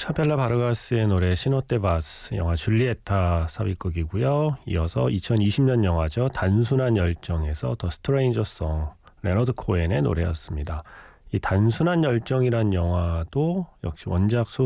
차벨라 바르가스의 노래 시노테바스, 영화 줄리에타 삽입곡이고요. 이어서 2020년 영화죠. 단순한 열정에서 더 스트레인저 송, 레너드 코엔의 노래였습니다. 이 단순한 열정이란 영화도 역시 원작